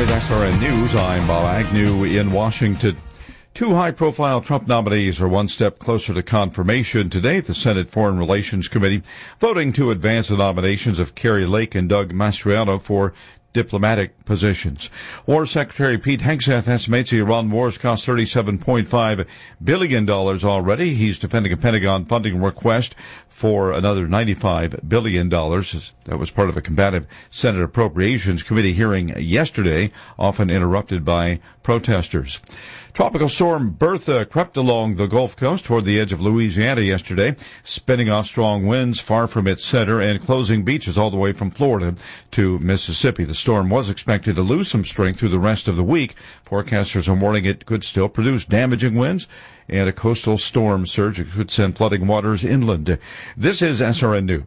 With SRN News, I'm Bob Agnew in Washington. Two high-profile Trump nominees are one step closer to confirmation today at the Senate Foreign Relations Committee, voting to advance the nominations of Kari Lake and Doug Mastriano for diplomatic positions. War Secretary Pete Hegseth estimates the Iran war has cost $37.5 billion already. He's defending a Pentagon funding request for another $95 billion. That was part of a combative Senate Appropriations Committee hearing yesterday, often interrupted by protesters. Tropical storm Bertha crept along the Gulf Coast toward the edge of Louisiana yesterday, spinning off strong winds far from its center and closing beaches all the way from Florida to Mississippi. The storm was expected to lose some strength through the rest of the week. Forecasters are warning it could still produce damaging winds and a coastal storm surge. It could send flooding waters inland. This is SRN News.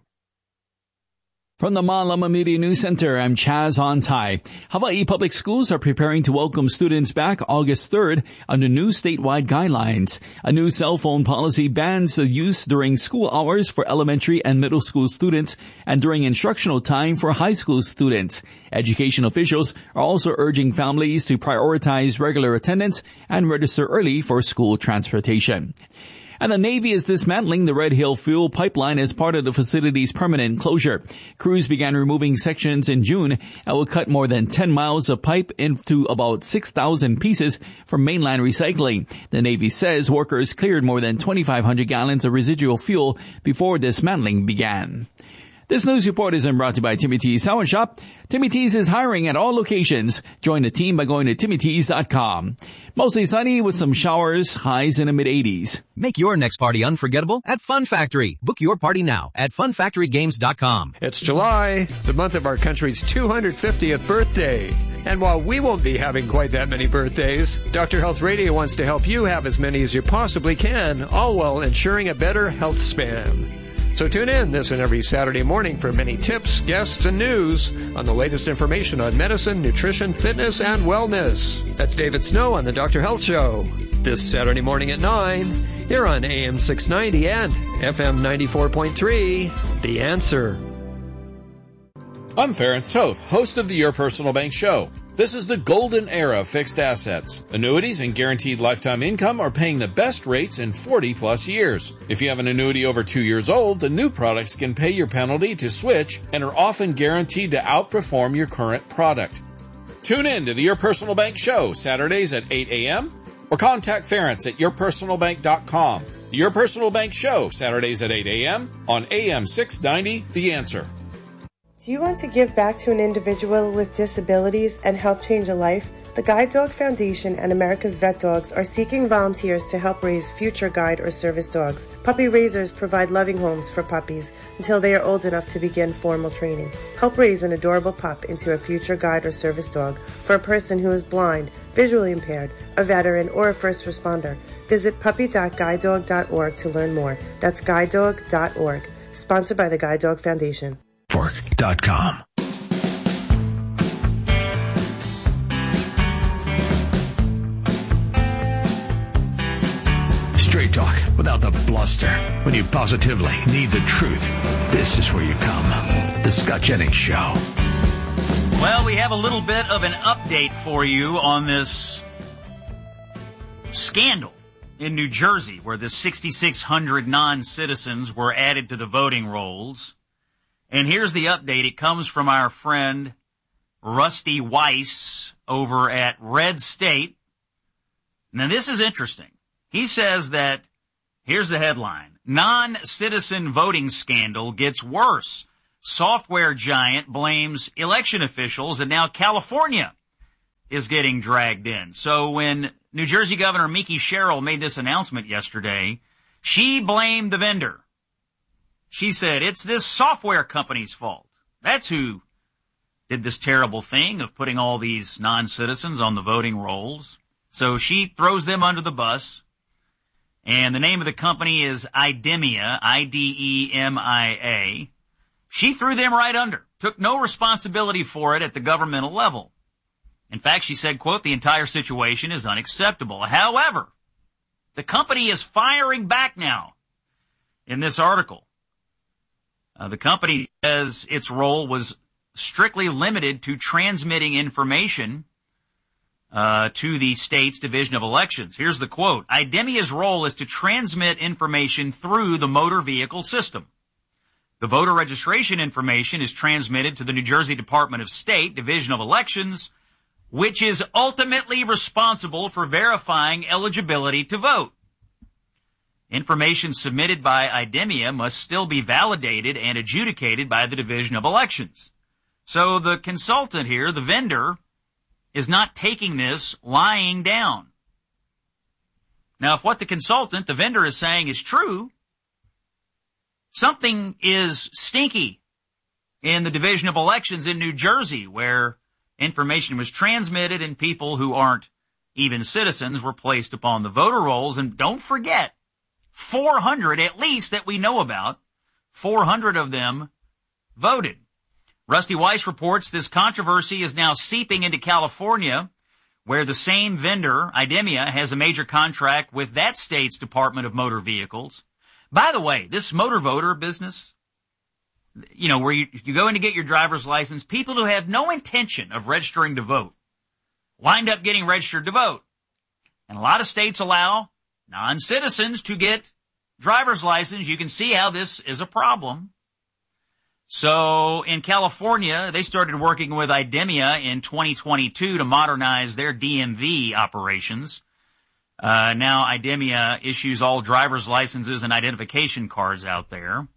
From the Malama Media News Center, I'm Chaz Ontai. Hawaii Public Schools are preparing to welcome students back August 3rd under new statewide guidelines. A new cell phone policy bans the use during school hours for elementary and middle school students and during instructional time for high school students. Education officials are also urging families to prioritize regular attendance and register early for school transportation. And the Navy is dismantling the Red Hill fuel pipeline as part of the facility's permanent closure. Crews began removing sections in June and will cut more than 10 miles of pipe into about 6,000 pieces for mainland recycling. The Navy says workers cleared more than 2,500 gallons of residual fuel before dismantling began. This news report is brought to you by Timmy T's Sour Shop. Timmy T's is hiring at all locations. Join the team by going to TimmyT's.com. Mostly sunny with some showers, highs in the mid-80s. Make your next party unforgettable at Fun Factory. Book your party now at funfactorygames.com. It's July, the month of our country's 250th birthday. And while we won't be having quite that many birthdays, Dr. Health Radio wants to help you have as many as you possibly can, all while ensuring a better health span. So tune in this and every Saturday morning for many tips, guests, and news on the latest information on medicine, nutrition, fitness, and wellness. That's David Snow on the Dr. Health Show. This Saturday morning at 9, here on AM 690 and FM 94.3, The Answer. I'm Ference Toth, host of the Your Personal Bank Show. This is the golden era of fixed assets. Annuities and guaranteed lifetime income are paying the best rates in 40-plus years. If you have an annuity over 2 years old, the new products can pay your penalty to switch and are often guaranteed to outperform your current product. Tune in to the Your Personal Bank Show, Saturdays at 8 a.m. or contact Ference at yourpersonalbank.com. The Your Personal Bank Show, Saturdays at 8 a.m. on AM 690, The Answer. Do you want to give back to an individual with disabilities and help change a life? The Guide Dog Foundation and America's Vet Dogs are seeking volunteers to help raise future guide or service dogs. Puppy raisers provide loving homes for puppies until they are old enough to begin formal training. Help raise an adorable pup into a future guide or service dog for a person who is blind, visually impaired, a veteran, or a first responder. Visit puppy.guidedog.org to learn more. That's guidedog.org. Sponsored by the Guide Dog Foundation. Network.com. Straight talk without the bluster. When you positively need the truth, this is where you come. The Scott Jennings Show. Well, we have a little bit of an update for you on this scandal in New Jersey where the 6,600 non-citizens were added to the voting rolls. And here's the update. It comes from our friend Rusty Weiss over at Red State. Now, this is interesting. He says that, here's the headline, non-citizen voting scandal gets worse. Software giant blames election officials, and now California is getting dragged in. So when New Jersey Governor Mikie Sherrill made this announcement yesterday, she blamed the vendor. She said, it's this software company's fault. That's who did this terrible thing of putting all these non-citizens on the voting rolls. So she throws them under the bus. And the name of the company is IDEMIA, I-D-E-M-I-A. She threw them right under, took no responsibility for it at the governmental level. In fact, she said, quote, the entire situation is unacceptable. However, the company is firing back now in this article. The company says its role was strictly limited to transmitting information to the state's Division of Elections. Here's the quote. IDEMIA's role is to transmit information through the motor vehicle system. The voter registration information is transmitted to the New Jersey Department of State, Division of Elections, which is ultimately responsible for verifying eligibility to vote. Information submitted by IDEMIA must still be validated and adjudicated by the Division of Elections. So the consultant here, the vendor, is not taking this lying down. Now, if what the consultant, the vendor, is saying is true, something is stinky in the Division of Elections in New Jersey, where information was transmitted and people who aren't even citizens were placed upon the voter rolls. And don't forget, 400, at least that we know about, 400 of them voted. Rusty Weiss reports this controversy is now seeping into California, where the same vendor, IDEMIA, has a major contract with that state's Department of Motor Vehicles. By the way, this motor voter business, you know, where you go in to get your driver's license, people who have no intention of registering to vote wind up getting registered to vote. And a lot of states allow non-citizens to get driver's license. You can see how this is a problem. So in California, they started working with IDEMIA in 2022 to modernize their DMV operations. Now IDEMIA issues all driver's licenses and identification cards out there.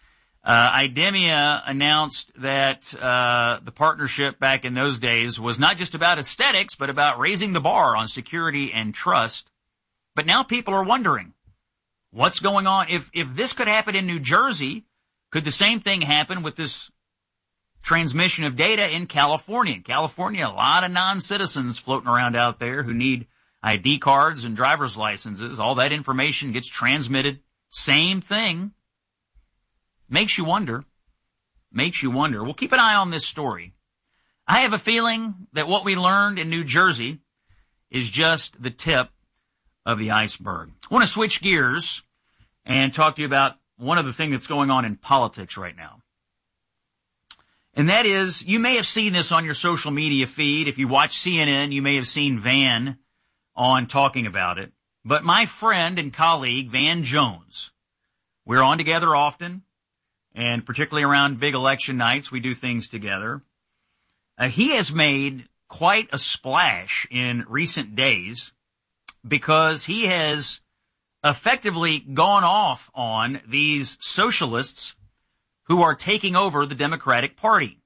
IDEMIA announced that the partnership back in those days was not just about aesthetics, but about raising the bar on security and trust. But now people are wondering, what's going on? If this could happen in New Jersey, could the same thing happen with this transmission of data in California? In California, a lot of non-citizens floating around out there who need ID cards and driver's licenses. All that information gets transmitted. Same thing. Makes you wonder. Makes you wonder. We'll keep an eye on this story. I have a feeling that what we learned in New Jersey is just the tip of the iceberg. I want to switch gears and talk to you about one other thing that's going on in politics right now. And that is, you may have seen this on your social media feed. If you watch CNN, you may have seen Van on talking about it. But my friend and colleague, Van Jones, we're on together often, and particularly around big election nights, we do things together. He has made quite a splash in recent days because he has effectively gone off on these socialists who are taking over the Democratic Party.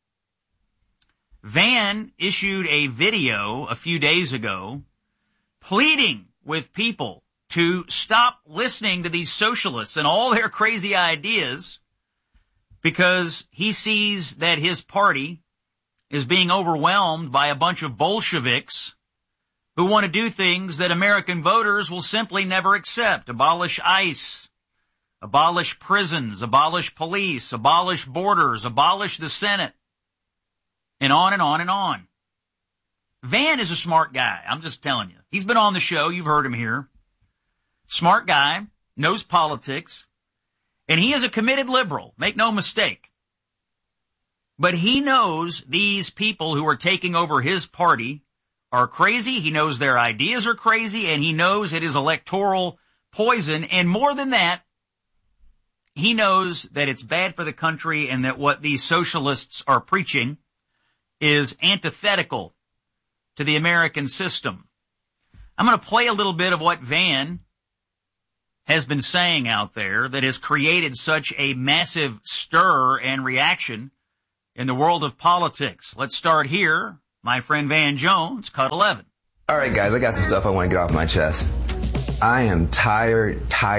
Van issued a video a few days ago pleading with people to stop listening to these socialists and all their crazy ideas because he sees that his party is being overwhelmed by a bunch of Bolsheviks who want to do things that American voters will simply never accept. Abolish ICE, abolish prisons, abolish police, abolish borders, abolish the Senate, and on and on and on. Van is a smart guy. I'm just telling you. He's been on the show. You've heard him here. Smart guy, knows politics, and he is a committed liberal. Make no mistake. But he knows these people who are taking over his party are crazy. He knows their ideas are crazy, and he knows it is electoral poison. And more than that, he knows that it's bad for the country and that what these socialists are preaching is antithetical to the American system. I'm going to play a little bit of what Van has been saying out there that has created such a massive stir and reaction in the world of politics. Let's start here. My friend Van Jones, cut 11. All right, guys, I got some stuff I want to get off my chest. I am tired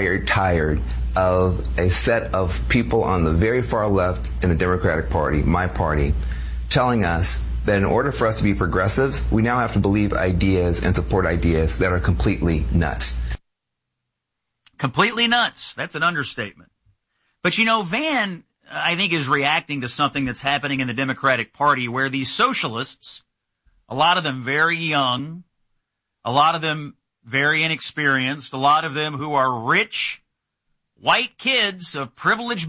of a set of people on the very far left in the Democratic Party, my party, telling us that in order for us to be progressives, we now have to believe ideas and support ideas that are completely nuts. Completely nuts. That's an understatement. But you know, Van, I think, is reacting to something that's happening in the Democratic Party where these socialists, a lot of them very young, a lot of them very inexperienced, a lot of them who are rich, white kids of privileged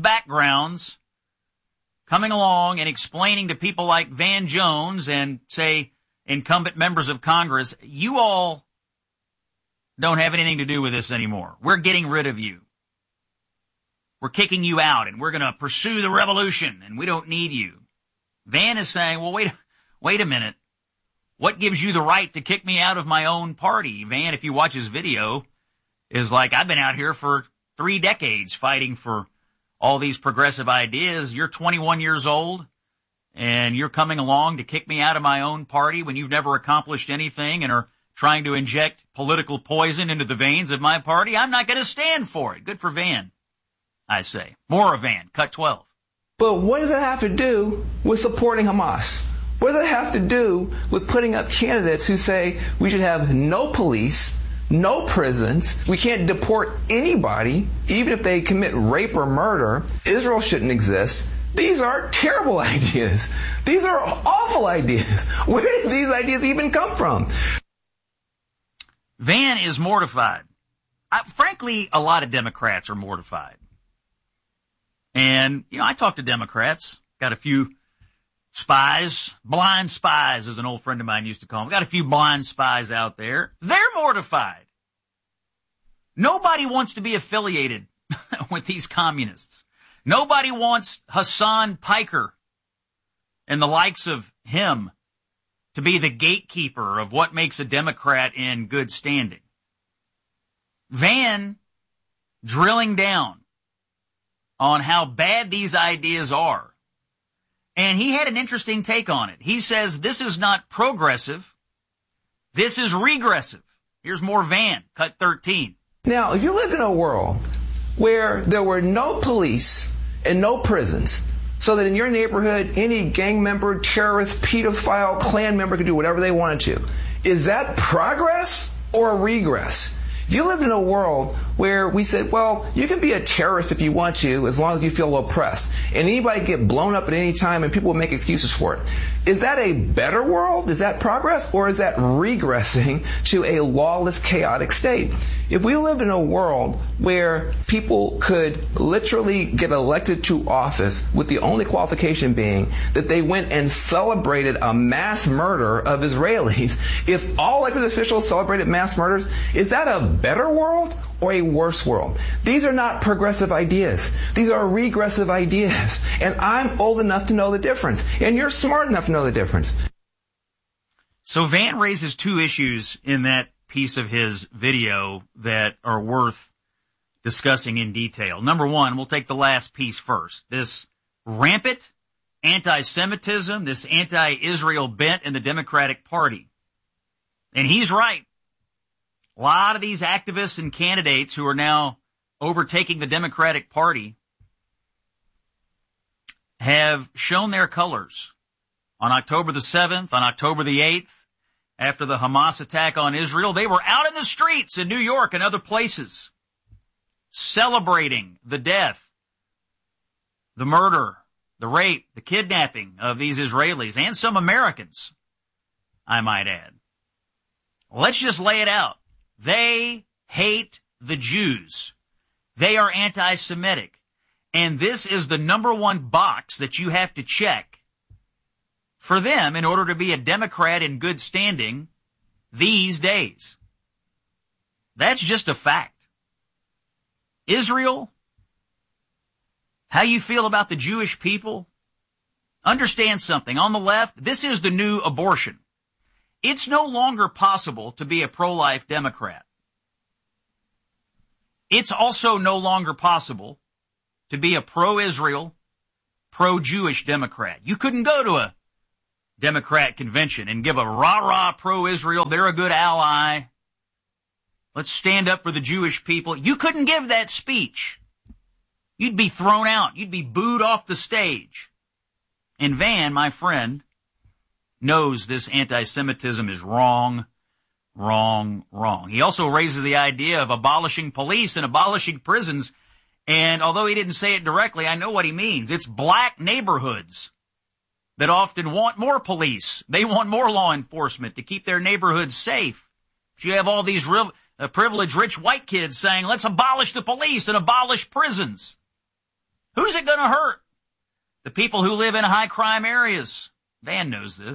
backgrounds, coming along and explaining to people like Van Jones and, say, incumbent members of Congress, you all don't have anything to do with this anymore. We're getting rid of you. We're kicking you out, and we're going to pursue the revolution, and we don't need you. Van is saying, well, wait a minute. What gives you the right to kick me out of my own party? Van, if you watch his video, is like, I've been out here for 3 decades fighting for all these progressive ideas. You're 21 years old, and you're coming along to kick me out of my own party when you've never accomplished anything and are trying to inject political poison into the veins of my party. I'm not going to stand for it. Good for Van, I say. More of Van. Cut 12. But what does that have to do with supporting Hamas? What does that have to do with putting up candidates who say we should have no police, no prisons, we can't deport anybody, even if they commit rape or murder, Israel shouldn't exist? These are terrible ideas. These are awful ideas. Where did these ideas even come from? Van is mortified. Frankly, a lot of Democrats are mortified. And, I talk to Democrats, got a few spies, blind spies, as an old friend of mine used to call them. Got a few blind spies out there. They're mortified. Nobody wants to be affiliated with these communists. Nobody wants Hassan Piker and the likes of him to be the gatekeeper of what makes a Democrat in good standing. Van drilling down on how bad these ideas are. And he had an interesting take on it. He says this is not progressive. This is regressive. Here's more Van, cut 13. Now, if you lived in a world where there were no police and no prisons, so that in your neighborhood, any gang member, terrorist, pedophile, Klan member could do whatever they wanted to, is that progress or regress? If you lived in a world where we said, well, you can be a terrorist if you want to, as long as you feel oppressed, and anybody can get blown up at any time and people will make excuses for it, is that a better world? Is that progress? Or is that regressing to a lawless, chaotic state? If we lived in a world where people could literally get elected to office with the only qualification being that they went and celebrated a mass murder of Israelis, if all elected officials celebrated mass murders, is that a better world or a worse world? These are not progressive ideas. These are regressive ideas. And I'm old enough to know the difference. And you're smart enough to know the difference. So Van raises 2 issues in that piece of his video that are worth discussing in detail. Number 1, we'll take the last piece first. This rampant anti-Semitism, this anti-Israel bent in the Democratic Party. And he's right. A lot of these activists and candidates who are now overtaking the Democratic Party have shown their colors. On October the 7th, on October the 8th, after the Hamas attack on Israel, they were out in the streets in New York and other places celebrating the death, the murder, the rape, the kidnapping of these Israelis and some Americans, I might add. Let's just lay it out. They hate the Jews. They are anti-Semitic. And this is the number 1 box that you have to check for them in order to be a Democrat in good standing these days. That's just a fact. Israel, how you feel about the Jewish people? Understand something. On the left, this is the new abortion. It's no longer possible to be a pro-life Democrat. It's also no longer possible to be a pro-Israel, pro-Jewish Democrat. You couldn't go to a Democrat convention and give a rah-rah pro-Israel, they're a good ally, let's stand up for the Jewish people. You couldn't give that speech. You'd be thrown out. You'd be booed off the stage. And Van, my friend, knows this anti-Semitism is wrong, wrong, wrong. He also raises the idea of abolishing police and abolishing prisons. And although he didn't say it directly, I know what he means. It's black neighborhoods that often want more police. They want more law enforcement to keep their neighborhoods safe. But you have all these privileged rich white kids saying, let's abolish the police and abolish prisons. Who's it going to hurt? The people who live in high crime areas. Van knows this.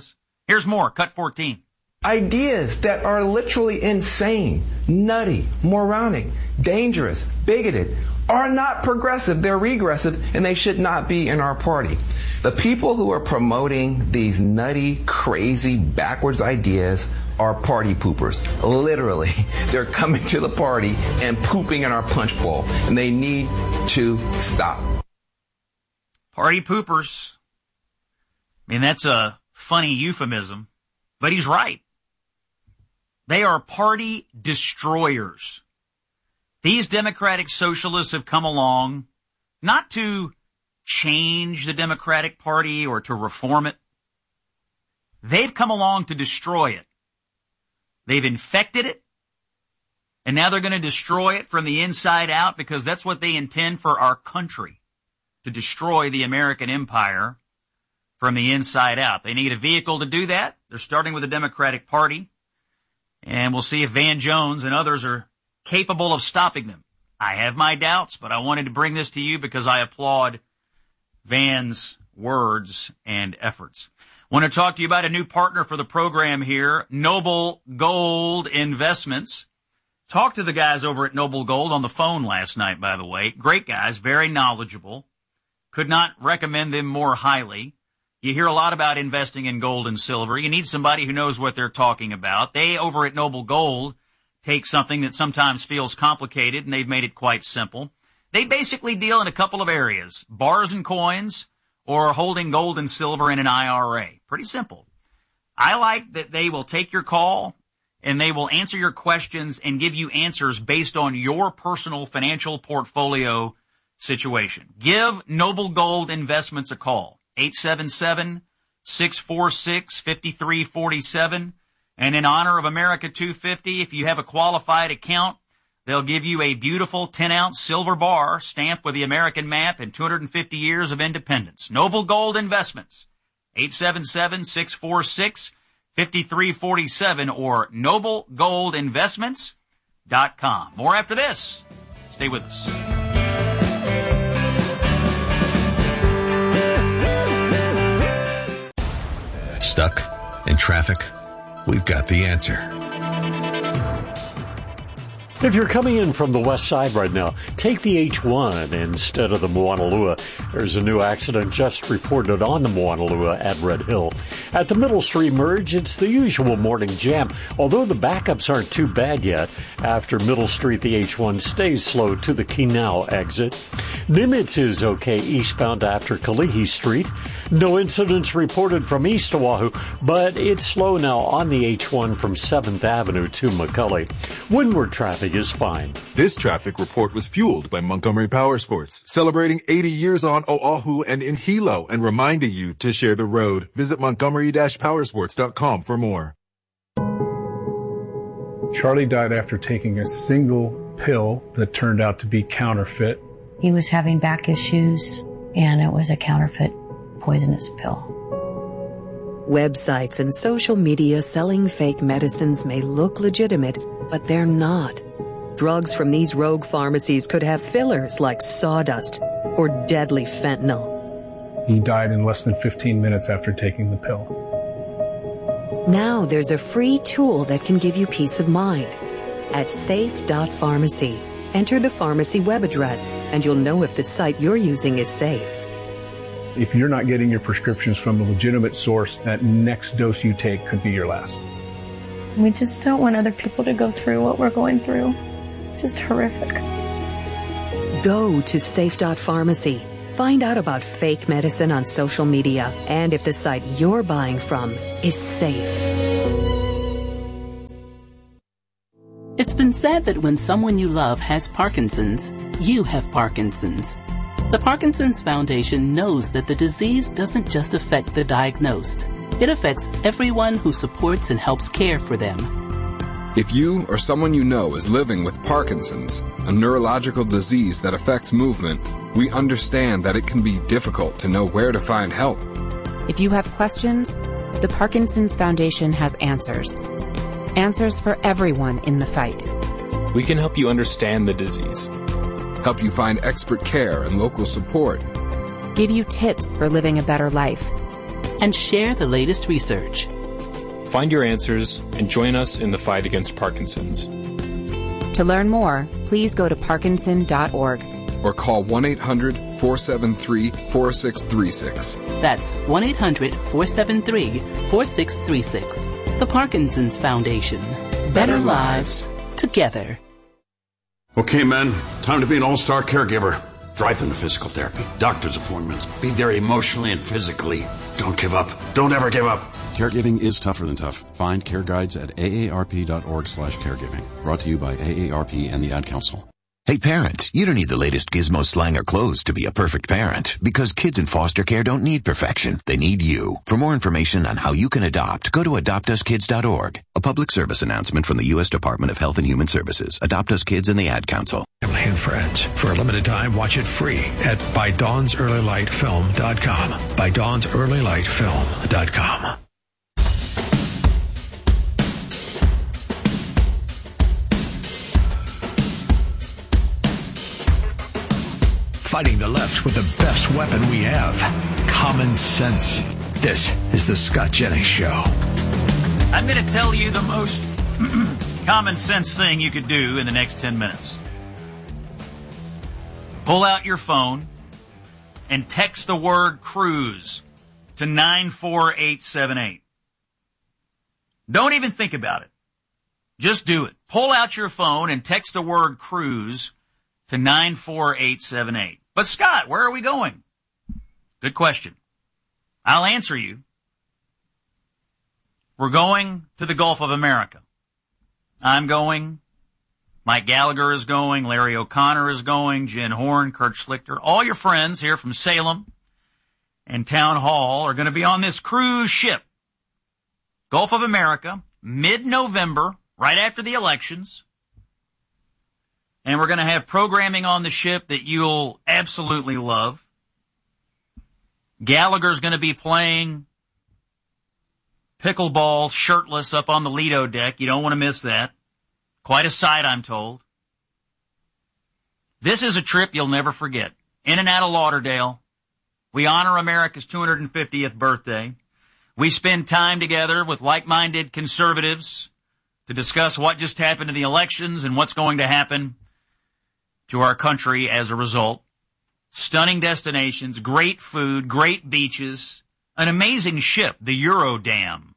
Here's more. Cut 14. Ideas that are literally insane, nutty, moronic, dangerous, bigoted, are not progressive. They're regressive, and they should not be in our party. The people who are promoting these nutty, crazy, backwards ideas are party poopers. Literally, they're coming to the party and pooping in our punch bowl, and they need to stop. Party poopers. I mean, that's a funny euphemism, but he's right. They are party destroyers. These democratic socialists have come along not to change the Democratic Party or to reform it. They've come along to destroy it. They've infected it, and now they're going to destroy it from the inside out because that's what they intend for our country, to destroy the American empire from the inside out. They need a vehicle to do that. They're starting with the Democratic Party. And we'll see if Van Jones and others are capable of stopping them. I have my doubts, but I wanted to bring this to you because I applaud Van's words and efforts. I want to talk to you about a new partner for the program here, Noble Gold Investments. Talked to the guys over at Noble Gold on the phone last night, by the way. Great guys, very knowledgeable. Could not recommend them more highly. You hear a lot about investing in gold and silver. You need somebody who knows what they're talking about. They, over at Noble Gold, take something that sometimes feels complicated, and they've made it quite simple. They basically deal in a couple of areas, bars and coins or holding gold and silver in an IRA. Pretty simple. I like that they will take your call, and they will answer your questions and give you answers based on your personal financial portfolio situation. Give Noble Gold Investments a call. 877-646-5347. And in honor of America 250, if you have a qualified account, they'll give you a beautiful 10-ounce silver bar stamped with the American map and 250 years of independence. Noble Gold Investments. 877-646-5347 or noblegoldinvestments.com. More after this. Stay with us. Stuck in traffic? We've got the answer. If you're coming in from the west side right now, take the H1 instead of the Moanalua. There's a new accident just reported on the Moanalua at Red Hill. At the Middle Street merge, it's the usual morning jam, although the backups aren't too bad yet. After Middle Street, the H1 stays slow to the Kenau exit. Nimitz is okay eastbound after Kalihi Street. No incidents reported from East Oahu, but it's slow now on the H1 from 7th Avenue to McCully. Windward traffic is fine. This traffic report was fueled by Montgomery Power Sports, celebrating 80 years on Oahu and in Hilo and reminding you to share the road. Visit Montgomery-Powersports.com for more. Charlie died after taking a single pill that turned out to be counterfeit. He was having back issues, and it was a counterfeit poisonous pill. Websites and social media selling fake medicines may look legitimate, but they're not. Drugs from these rogue pharmacies could have fillers like sawdust or deadly fentanyl. He died in less than 15 minutes after taking the pill. Now there's a free tool that can give you peace of mind. At safe.pharmacy, enter the pharmacy web address and you'll know if the site you're using is safe. If you're not getting your prescriptions from a legitimate source, that next dose you take could be your last. We just don't want other people to go through what we're going through. It's just horrific. Go to safe.pharmacy. Find out about fake medicine on social media and if the site you're buying from is safe. It's been said that when someone you love has Parkinson's, you have Parkinson's. The Parkinson's Foundation knows that the disease doesn't just affect the diagnosed. It affects everyone who supports and helps care for them. If you or someone you know is living with Parkinson's, a neurological disease that affects movement, we understand that it can be difficult to know where to find help. If you have questions, the Parkinson's Foundation has answers. Answers for everyone in the fight. We can help you understand the disease. Help you find expert care and local support. Give you tips for living a better life. And share the latest research. Find your answers and join us in the fight against Parkinson's. To learn more, please go to parkinson.org. Or call 1-800-473-4636. That's 1-800-473-4636. The Parkinson's Foundation. Better lives together. Okay, men, time to be an all-star caregiver. Drive them to physical therapy, doctor's appointments. Be there emotionally and physically. Don't give up. Don't ever give up. Caregiving is tougher than tough. Find care guides at aarp.org/caregiving. Brought to you by AARP and the Ad Council. Hey parents, you don't need the latest gizmo, slang, or clothes to be a perfect parent, because kids in foster care don't need perfection. They need you. For more information on how you can adopt, go to adoptuskids.org. A public service announcement from the U.S. Department of Health and Human Services, Adopt Us Kids, and the Ad Council. Family and friends. For a limited time, watch it free at ByDawnsEarlyLightFilm.com. ByDawnsEarlyLightFilm.com. Fighting the left with the best weapon we have, common sense. This is the Scott Jennings Show. I'm going to tell you the most common sense thing you could do in the next 10 minutes. Pull out your phone and text the word cruise to 94878. Don't even think about it. Just do it. Pull out your phone and text the word cruise to 94878. But Scott, where are we going? Good question. I'll answer you. We're going to the Gulf of America. I'm going. Mike Gallagher is going. Larry O'Connor is going. Jen Horn, Kurt Schlichter. All your friends here from Salem and Town Hall are going to be on this cruise ship. Gulf of America, mid-November, right after the elections. And we're going to have programming on the ship that you'll absolutely love. Gallagher's going to be playing pickleball shirtless up on the Lido deck. You don't want to miss that. Quite a sight, I'm told. This is a trip you'll never forget. In and out of Lauderdale. We honor America's 250th birthday. We spend time together with like-minded conservatives to discuss what just happened in the elections and what's going to happen to our country as a result. Stunning destinations, great food, great beaches, an amazing ship, the Eurodam.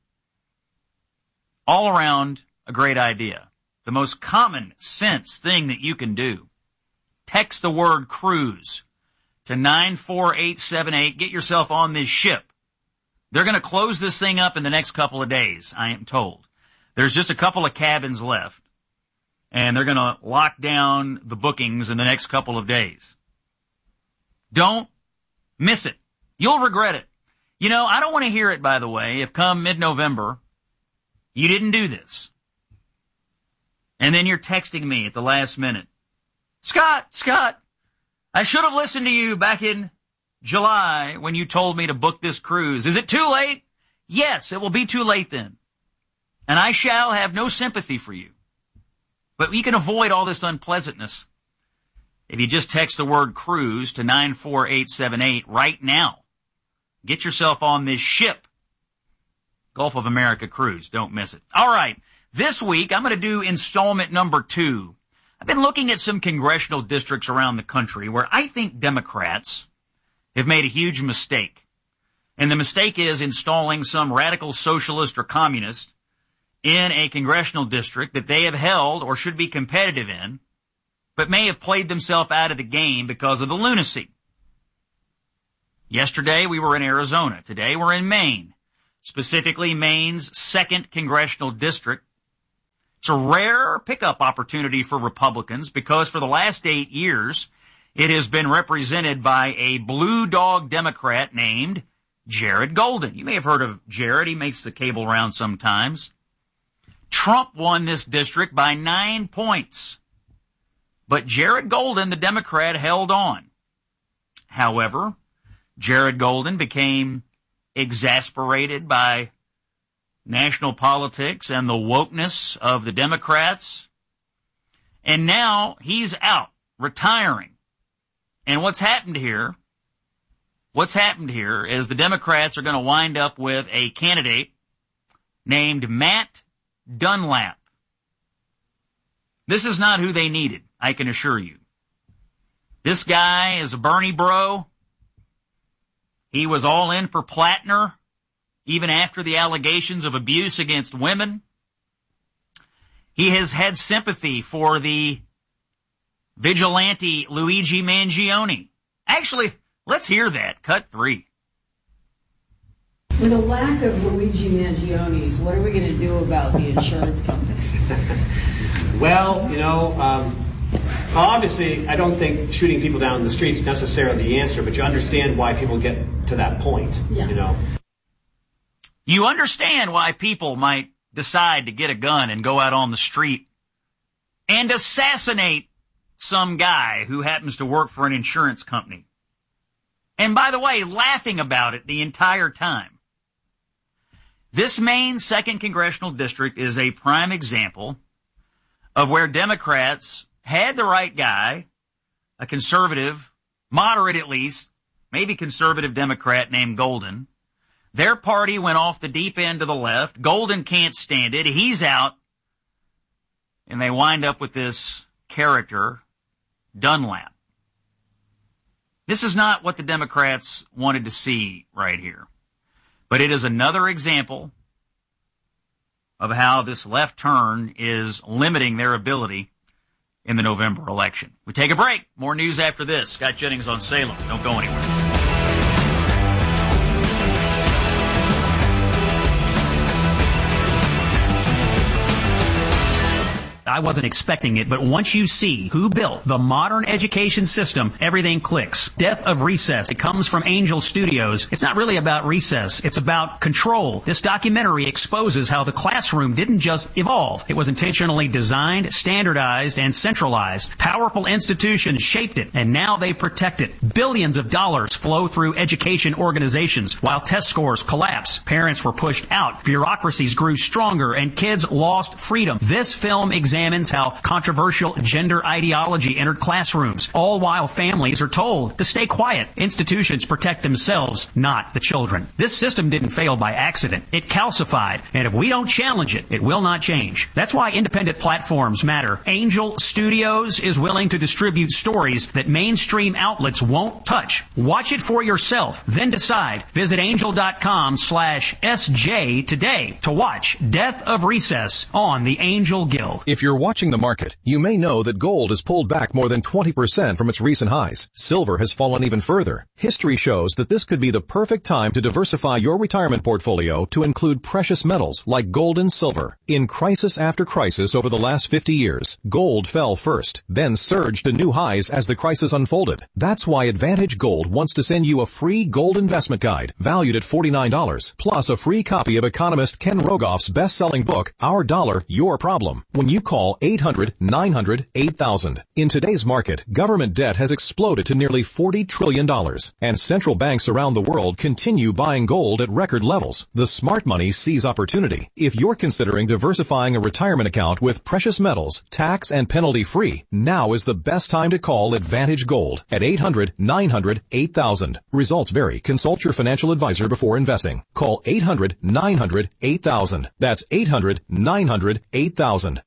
All around a great idea. The most common sense thing that you can do. Text the word cruise to 94878. Get yourself on this ship. They're going to close this thing up in the next couple of days, I am told. There's just a couple of cabins left, and they're going to lock down the bookings in the next couple of days. Don't miss it. You'll regret it. You know, I don't want to hear it, by the way, if come mid-November you didn't do this. And then you're texting me at the last minute. Scott, I should have listened to you back in July when you told me to book this cruise. Is it too late? Yes, it will be too late then. And I shall have no sympathy for you. But you can avoid all this unpleasantness if you just text the word cruise to 94878 right now. Get yourself on this ship. Gulf of America cruise. Don't miss it. All right. This week, I'm going to do installment number 2. I've been looking at some congressional districts around the country where I think Democrats have made a huge mistake. And the mistake is installing some radical socialist or communist in a congressional district that they have held or should be competitive in, but may have played themselves out of the game because of the lunacy. Yesterday, we were in Arizona. Today, we're in Maine, specifically Maine's 2nd congressional district. It's a rare pickup opportunity for Republicans because for the last 8 years, it has been represented by a blue dog Democrat named Jared Golden. You may have heard of Jared. He makes the cable round sometimes. Trump won this district by 9 points. But Jared Golden, the Democrat, held on. However, Jared Golden became exasperated by national politics and the wokeness of the Democrats. And now he's out, retiring. And what's happened here is the Democrats are going to wind up with a candidate named Matt Dunlap. This is not who they needed, I can assure you. This guy is a Bernie bro. He was all in for Plattner, even after the allegations of abuse against women. He has had sympathy for the vigilante Luigi Mangione. Actually, let's hear that. Cut 3. With a lack of Luigi Mangiones, what are we going to do about the insurance companies? Well, obviously, I don't think shooting people down in the streets is necessarily the answer, but you understand why people get to that point, You understand why people might decide to get a gun and go out on the street and assassinate some guy who happens to work for an insurance company. And by the way, laughing about it the entire time. This Maine 2nd Congressional District is a prime example of where Democrats had the right guy, a conservative, moderate at least, maybe conservative Democrat named Golden. Their party went off the deep end to the left. Golden can't stand it. He's out. And they wind up with this character, Dunlap. This is not what the Democrats wanted to see right here. But it is another example of how this left turn is limiting their ability in the November election. We take a break. More news after this. Scott Jennings on Salem. Don't go anywhere. I wasn't expecting it, but once you see who built the modern education system, everything clicks. Death of Recess. It comes from Angel Studios. It's not really about recess. It's about control. This documentary exposes how the classroom didn't just evolve. It was intentionally designed, standardized, and centralized. Powerful institutions shaped it, and now they protect it. Billions of dollars flow through education organizations while test scores collapse. Parents were pushed out. Bureaucracies grew stronger, and kids lost freedom. This film examines how controversial gender ideology entered classrooms, all while families are told to stay quiet. Institutions protect themselves, not the children. This system didn't fail by accident. It calcified, and if we don't challenge it, it will not change. That's why independent platforms matter. Angel Studios is willing to distribute stories that mainstream outlets won't touch. Watch it for yourself, then decide. Visit angel.com/SJ today to watch Death of Recess on the Angel Guild. If you're watching the market, you may know that gold has pulled back more than 20% from its recent highs. Silver has fallen even further. History shows that this could be the perfect time to diversify your retirement portfolio to include precious metals like gold and silver. In crisis after crisis over the last 50 years, gold fell first, then surged to new highs as the crisis unfolded. That's why Advantage Gold wants to send you a free gold investment guide valued at $49, plus a free copy of economist Ken Rogoff's best-selling book, Our Dollar, Your Problem, when you call 800-900-8000. In today's market, government debt has exploded to nearly $40 trillion, and central banks around the world continue buying gold at record levels. The smart money sees opportunity. If you're considering diversifying a retirement account with precious metals, tax and penalty free, now is the best time to call Advantage Gold at 800-900-8000. Results vary. Consult your financial advisor before investing. Call 800-900-8000. That's 800-900-8000.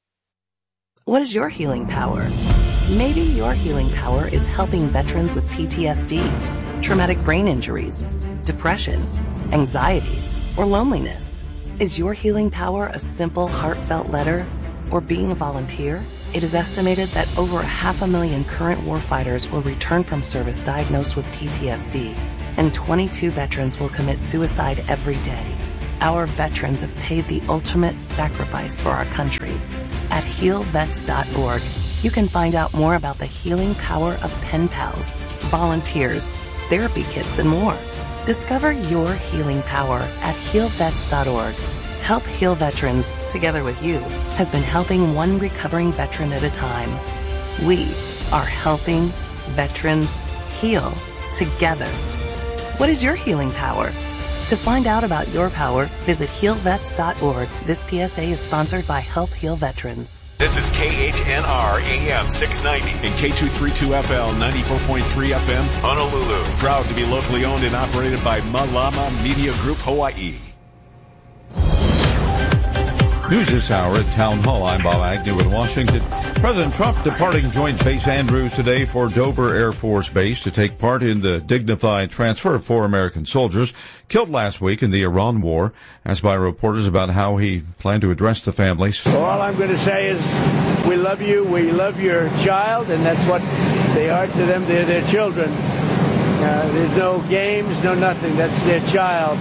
What is your healing power? Maybe your healing power is helping veterans with PTSD, traumatic brain injuries, depression, anxiety, or loneliness. Is your healing power a simple, heartfelt letter or being a volunteer? It is estimated that over 500,000 current warfighters will return from service diagnosed with PTSD, and 22 veterans will commit suicide every day. Our veterans have paid the ultimate sacrifice for our country. At healvets.org, you can find out more about the healing power of pen pals, volunteers, therapy kits, and more. Discover your healing power at healvets.org. Help Heal Veterans, together with you, has been helping one recovering veteran at a time. We are helping veterans heal together. What is your healing power? To find out about your power, visit healvets.org. This PSA is sponsored by Help Heal Veterans. This is KHNR AM 690 and K232FL 94.3 FM, Honolulu. Proud to be locally owned and operated by Malama Media Group Hawaii. News this hour at Town Hall. I'm Bob Agnew in Washington. President Trump departing Joint Base Andrews today for Dover Air Force Base to take part in the dignified transfer of 4 American soldiers killed last week in the Iran war. Asked by reporters about how he planned to address the families. Well, all I'm going to say is we love you, we love your child, and that's what they are to them. They're their children. There's no games, no nothing. That's their child.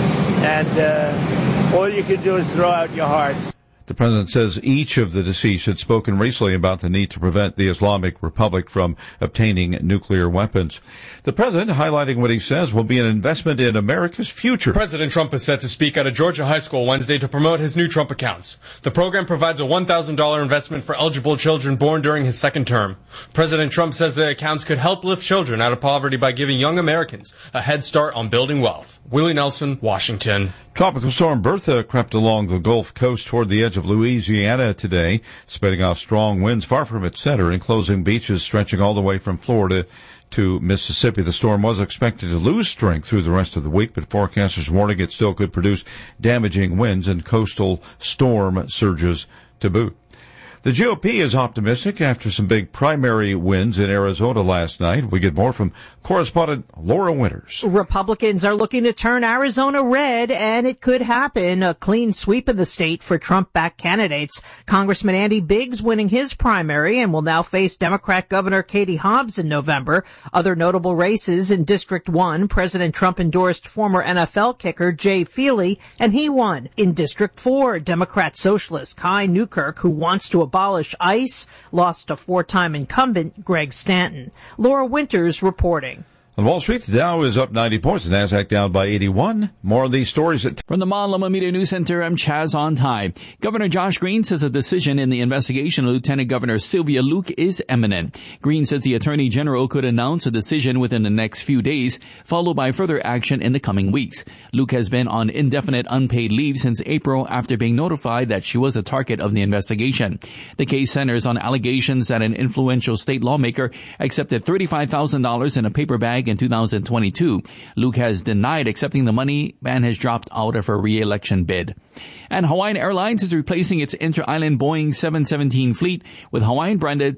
And all you can do is throw out your heart. The president says each of the deceased had spoken recently about the need to prevent the Islamic Republic from obtaining nuclear weapons. The president, highlighting what he says will be an investment in America's future. President Trump is set to speak at a Georgia high school Wednesday to promote his new Trump accounts. The program provides a $1,000 investment for eligible children born during his second term. President Trump says the accounts could help lift children out of poverty by giving young Americans a head start on building wealth. Willie Nelson, Washington. Tropical storm Bertha crept along the Gulf Coast toward the edge of Louisiana today, spitting off strong winds far from its center, enclosing beaches stretching all the way from Florida to Mississippi. The storm was expected to lose strength through the rest of the week, but forecasters warning it still could produce damaging winds and coastal storm surges to boot. The GOP is optimistic after some big primary wins in Arizona last night. We get more from correspondent Laura Winters. Republicans are looking to turn Arizona red, and it could happen. A clean sweep in the state for Trump-backed candidates. Congressman Andy Biggs winning his primary and will now face Democrat Governor Katie Hobbs in November. Other notable races in District 1, President Trump endorsed former NFL kicker Jay Feely, and he won. In District 4, Democrat socialist Kai Newkirk, who wants to abolish ICE, lost to 4-time incumbent Greg Stanton. Laura Winters reporting. On Wall Street, the Dow is up 90 points, the Nasdaq down by 81. More on these stories From the Mon Loma Media News Center, I'm Chaz on time. Governor Josh Green says a decision in the investigation of Lieutenant Governor Sylvia Luke is imminent. Green says the Attorney General could announce a decision within the next few days, followed by further action in the coming weeks. Luke has been on indefinite unpaid leave since April after being notified that she was a target of the investigation. The case centers on allegations that an influential state lawmaker accepted $35,000 in a paper bag in 2022. Luke has denied accepting the money and has dropped out of her re-election bid. And Hawaiian Airlines is replacing its inter-island Boeing 717 fleet with Hawaiian-branded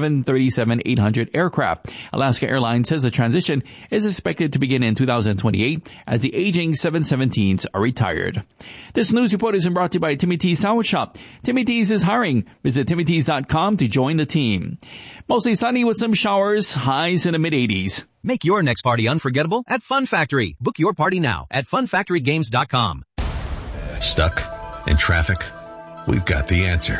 737-800 aircraft. Alaska Airlines says the transition is expected to begin in 2028 as the aging 717s are retired. This news report is brought to you by Timmy T's Sandwich Shop. Timmy T's is hiring. Visit TimmyT's.com to join the team. Mostly sunny with some showers, highs in the mid-80s. Make your next party unforgettable at Fun Factory. Book your party now at funfactorygames.com. Stuck in traffic? We've got the answer.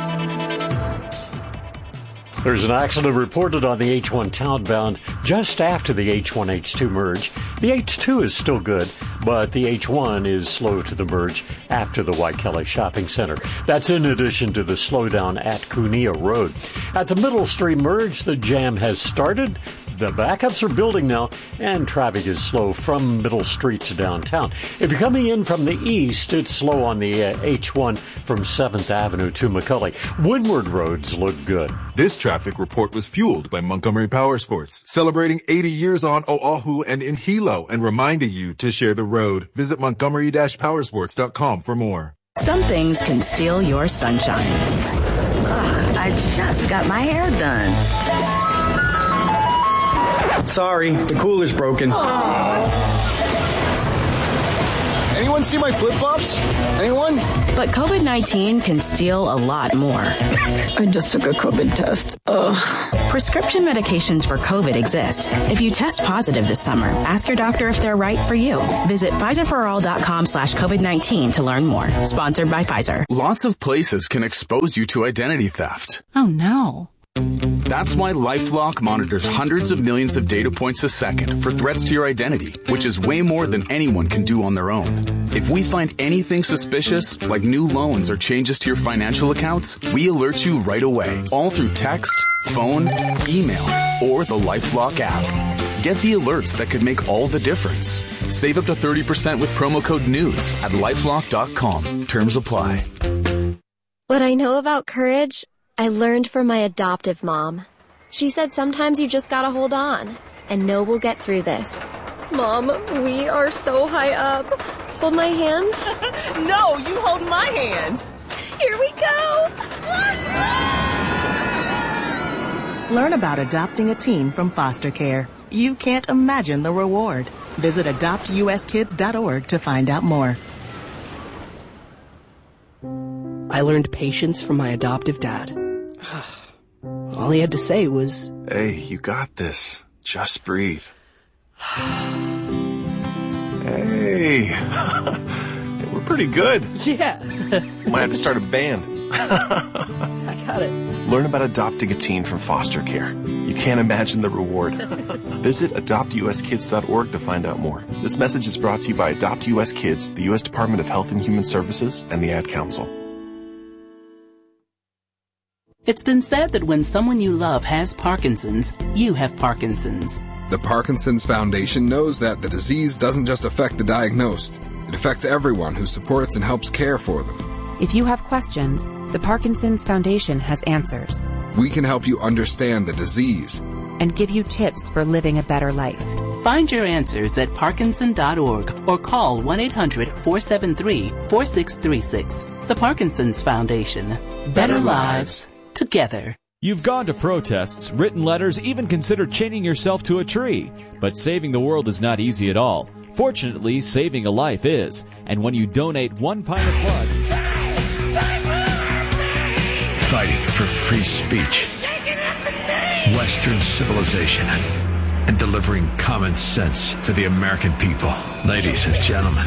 There's an accident reported on the H1 townbound just after the H1-H2 merge. The H2 is still good, but the H1 is slow to the merge after the Waikele Shopping Center. That's in addition to the slowdown at Kunia Road. At the Middle Street merge, the jam has started. The backups are building now, and traffic is slow from Middle Street to downtown. If you're coming in from the east, it's slow on the H1 from 7th Avenue to McCully. Windward roads look good. This traffic report was fueled by Montgomery Power Sports, celebrating 80 years on Oahu and in Hilo, and reminding you to share the road. Visit Montgomery-Powersports.com for more. Some things can steal your sunshine. Ugh, I just got my hair done. Sorry, the cooler's broken. Anyone see my flip-flops? Anyone? But COVID-19 can steal a lot more. I just took a COVID test. Ugh. Prescription medications for COVID exist. If you test positive this summer, ask your doctor if they're right for you. Visit PfizerForAll.com/COVID-19 to learn more. Sponsored by Pfizer. Lots of places can expose you to identity theft. Oh no. That's why LifeLock monitors hundreds of millions of data points a second for threats to your identity, which is way more than anyone can do on their own. If we find anything suspicious, like new loans or changes to your financial accounts, we alert you right away, all through text, phone, email, or the LifeLock app. Get the alerts that could make all the difference. Save up to 30% with promo code NEWS at LifeLock.com. Terms apply. What I know about courage, I learned from my adoptive mom. She said sometimes you just gotta hold on and know we'll get through this. Mom, we are so high up. Hold my hand. No, you hold my hand. Here we go! Learn about adopting a teen from foster care. You can't imagine the reward. Visit adoptuskids.org to find out more. I learned patience from my adoptive dad. All he had to say was, "Hey, you got this. Just breathe." Hey, we're pretty good. Yeah. Might have to start a band. I got it. Learn about adopting a teen from foster care. You can't imagine the reward. Visit adoptuskids.org to find out more. This message is brought to you by Adopt US Kids, the U.S. Department of Health and Human Services, and the Ad Council. It's been said that when someone you love has Parkinson's, you have Parkinson's. The Parkinson's Foundation knows that the disease doesn't just affect the diagnosed. It affects everyone who supports and helps care for them. If you have questions, the Parkinson's Foundation has answers. We can help you understand the disease and give you tips for living a better life. Find your answers at Parkinson.org or call 1-800-473-4636. The Parkinson's Foundation. Better lives together. You've gone to protests, written letters, even considered chaining yourself to a tree. But saving the world is not easy at all. Fortunately, saving a life is. And when you donate 1 pint of blood... Fighting for free speech, Western civilization, and delivering common sense for the American people. Ladies and gentlemen,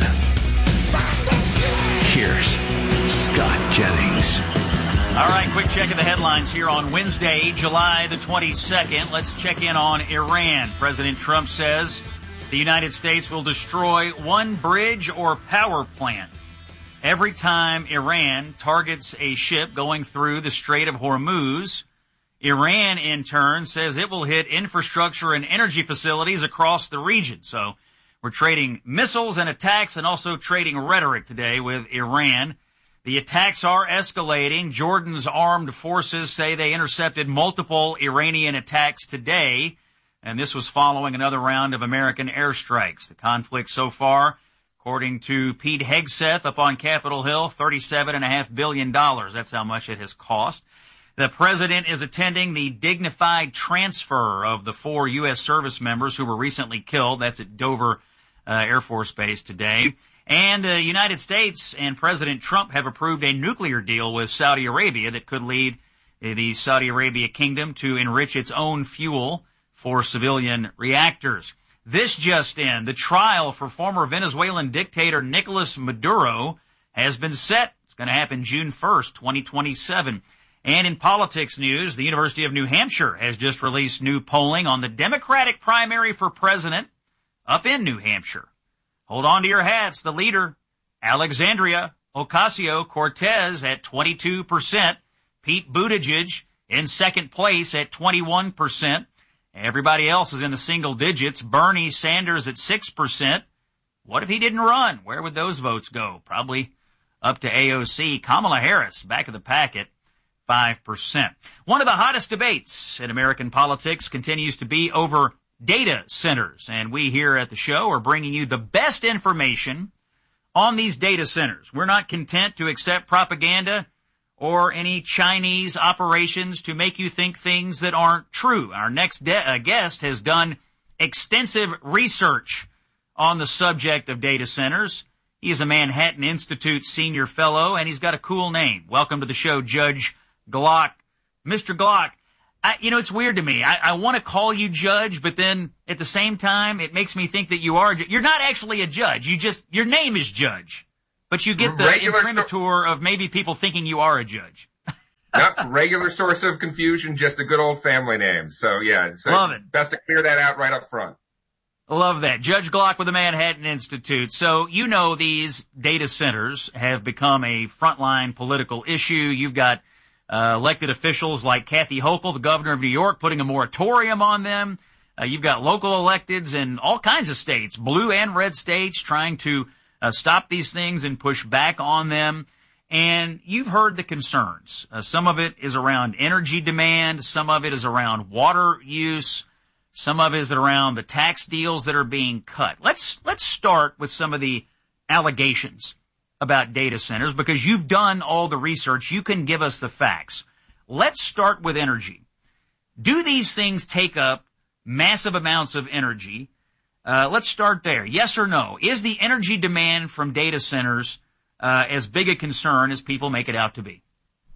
here's Scott Jennings. All right, quick check of the headlines here on Wednesday, July the 22nd. Let's check in on Iran. President Trump says the United States will destroy one bridge or power plant every time Iran targets a ship going through the Strait of Hormuz. Iran, in turn, says it will hit infrastructure and energy facilities across the region. So we're trading missiles and attacks and also trading rhetoric today with Iran. The attacks are escalating. Jordan's armed forces say they intercepted multiple Iranian attacks today, and this was following another round of American airstrikes. The conflict so far, according to Pete Hegseth up on Capitol Hill, $37.5 billion. That's how much it has cost. The president is attending the dignified transfer of the 4 U.S. service members who were recently killed. That's at Dover Air Force Base today. And the United States and President Trump have approved a nuclear deal with Saudi Arabia that could lead the Saudi Arabia kingdom to enrich its own fuel for civilian reactors. This just in, the trial for former Venezuelan dictator Nicolas Maduro has been set. It's going to happen June 1st, 2027. And in politics news, the University of New Hampshire has just released new polling on the Democratic primary for president up in New Hampshire. Hold on to your hats. The leader, Alexandria Ocasio-Cortez at 22%. Pete Buttigieg in second place at 21%. Everybody else is in the single digits. Bernie Sanders at 6%. What if he didn't run? Where would those votes go? Probably up to AOC. Kamala Harris back of the pack at 5%. One of the hottest debates in American politics continues to be over data centers, and we here at the show are bringing you the best information on these data centers. We're not content to accept propaganda or any Chinese operations to make you think things that aren't true. Our next guest has done extensive research on the subject of data centers. He is a Manhattan Institute senior fellow, and he's got a cool name. Welcome to the show, Judge Glock. Mr. Glock, it's weird to me. I want to call you judge, but then at the same time, it makes me think that you are. You're not actually a judge. Your name is Judge, but you get the imprimatur of maybe people thinking you are a judge. Yep, regular source of confusion, just a good old family name. So yeah, love it. Best to clear that out right up front. Love that. Judge Glock with the Manhattan Institute. So these data centers have become a frontline political issue. You've got elected officials like Kathy Hochul, the governor of New York, putting a moratorium on them. You've got local electeds in all kinds of states, blue and red states, trying to stop these things and push back on them. And you've heard the concerns. Some of it is around energy demand. Some of it is around water use. Some of it is around the tax deals that are being cut. Let's start with some of the allegations about data centers because you've done all the research. You can give us the facts. Let's start with energy. Do these things take up massive amounts of energy? Let's start there. Yes or no? Is the energy demand from data centers as big a concern as people make it out to be?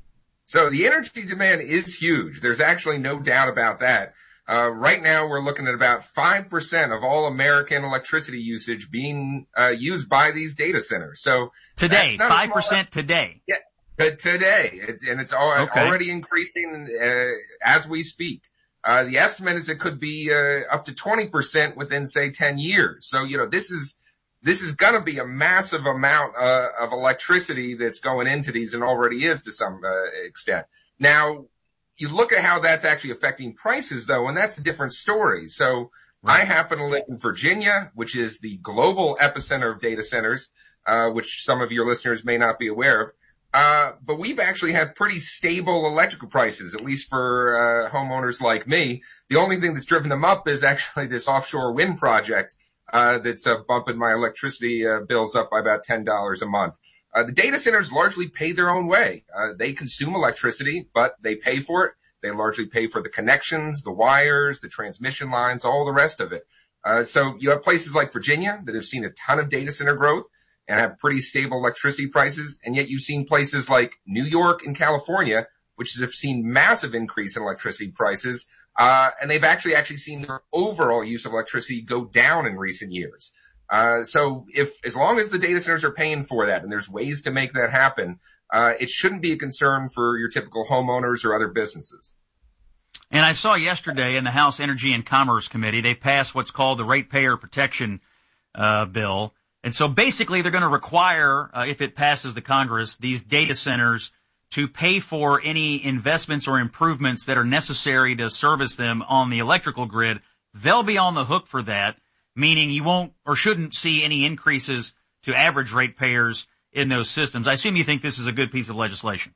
So the energy demand is huge. There's actually no doubt about that. Right now, we're looking at about 5% of all American electricity usage being used by these data centers. So today, 5% today. Yeah, today, it's already increasing as we speak. The estimate is it could be up to 20% within, say, 10 years. So this is going to be a massive amount of electricity that's going into these, and already is to some extent. Now, you look at how that's actually affecting prices, though, and that's a different story. So I happen to live in Virginia, which is the global epicenter of data centers, which some of your listeners may not be aware of. But we've actually had pretty stable electrical prices, at least for homeowners like me. The only thing that's driven them up is actually this offshore wind project that's bumping my electricity bills up by about $10 a month. The data centers largely pay their own way. They consume electricity, but they pay for it. They largely pay for the connections, the wires, the transmission lines, all the rest of it. So you have places like Virginia that have seen a ton of data center growth and have pretty stable electricity prices. And yet you've seen places like New York and California, which have seen massive increase in electricity prices. And they've actually seen their overall use of electricity go down in recent years. So as long as the data centers are paying for that, and there's ways to make that happen, it shouldn't be a concern for your typical homeowners or other businesses. And I saw yesterday in the House Energy and Commerce Committee, they passed what's called the Ratepayer Protection Bill. And so basically they're going to require, if it passes the Congress, these data centers to pay for any investments or improvements that are necessary to service them on the electrical grid. They'll be on the hook for that, meaning you won't or shouldn't see any increases to average ratepayers in those systems. I assume you think this is a good piece of legislation.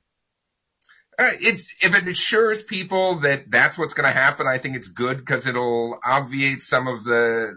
If it assures people that that's what's going to happen, I think it's good because it'll obviate some of the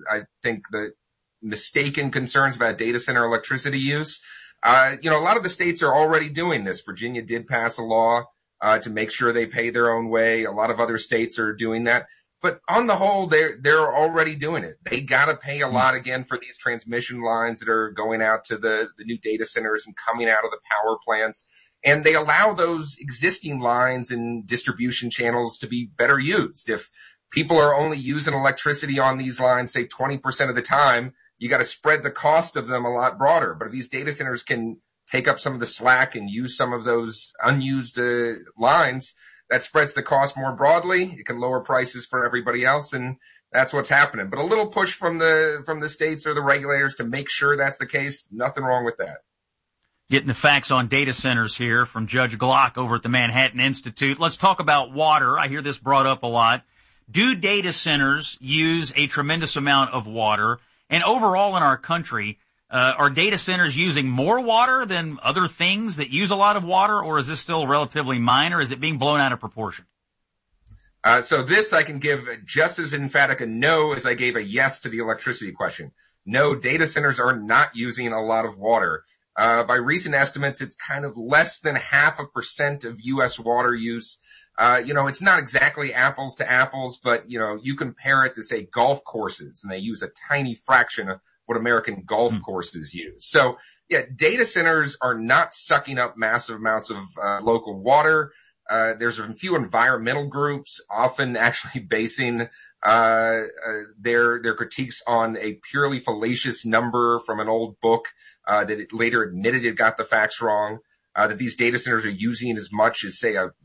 mistaken concerns about data center electricity use. A lot of the states are already doing this. Virginia did pass a law to make sure they pay their own way. A lot of other states are doing that. But on the whole, they're already doing it. They got to pay a lot again for these transmission lines that are going out to the new data centers and coming out of the power plants. And they allow those existing lines and distribution channels to be better used. If people are only using electricity on these lines, say 20% of the time, you got to spread the cost of them a lot broader. But if these data centers can take up some of the slack and use some of those unused lines, that spreads the cost more broadly. It can lower prices for everybody else, and that's what's happening. But a little push from the states or the regulators to make sure that's the case. Nothing wrong with that. Getting the facts on data centers here from Judge Glock over at the Manhattan Institute. Let's talk about water. I hear this brought up a lot. Do data centers use a tremendous amount of water? And overall in our country, are data centers using more water than other things that use a lot of water, or is this still relatively minor? Is it being blown out of proportion? So this I can give just as emphatic a no as I gave a yes to the electricity question. No, data centers are not using a lot of water. By recent estimates, it's kind of less than 0.5% of U.S. water use. It's not exactly apples to apples, but, you compare it to, say, golf courses, and they use a tiny fraction of what American golf courses use. So, yeah, data centers are not sucking up massive amounts of local water. There's a few environmental groups often actually basing their critiques on a purely fallacious number from an old book that it later admitted it got the facts wrong. That these data centers are using as much as, say, a